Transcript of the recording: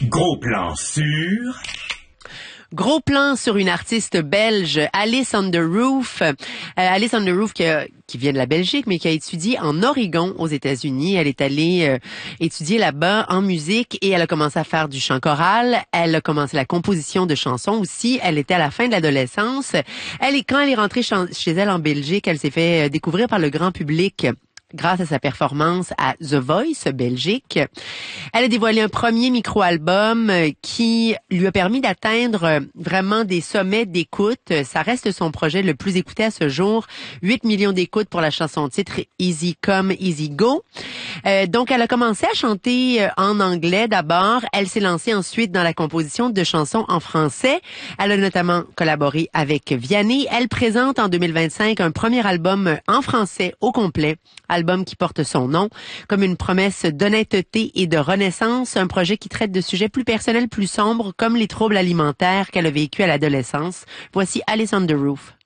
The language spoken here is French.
Gros plan sur... Gros plan sur une artiste belge, Alice on the Roof. Alice on the Roof qui vient de la Belgique, mais qui a étudié en Oregon, aux États-Unis. Elle est allée étudier là-bas en musique et elle a commencé à faire du chant choral. Elle a commencé la composition de chansons aussi. Elle était à la fin de l'adolescence. Quand elle est rentrée chez elle en Belgique, elle s'est fait découvrir par le grand public grâce à sa performance à The Voice Belgique. Elle a dévoilé un premier micro-album qui lui a permis d'atteindre vraiment des sommets d'écoute. Ça reste son projet le plus écouté à ce jour. 8 millions d'écoutes pour la chanson-titre Easy Come, Easy Go. Donc, elle a commencé à chanter en anglais d'abord. Elle s'est lancée ensuite dans la composition de chansons en français. Elle a notamment collaboré avec Vianney. Elle présente en 2025 un premier album en français au complet. Album qui porte son nom, comme une promesse d'honnêteté et de renaissance, un projet qui traite de sujets plus personnels, plus sombres, comme les troubles alimentaires qu'elle a vécus à l'adolescence. Voici Alice on the Roof.